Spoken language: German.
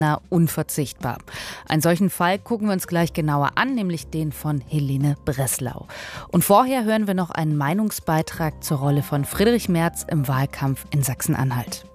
unverzichtbar. Einen solchen Fall gucken wir uns gleich genauer an, nämlich den von Helene Breslau. Und vorher hören wir noch einen Meinungsbeitrag zur Rolle von Friedrich Merz im Wahlkampf in Sachsen-Anhalt.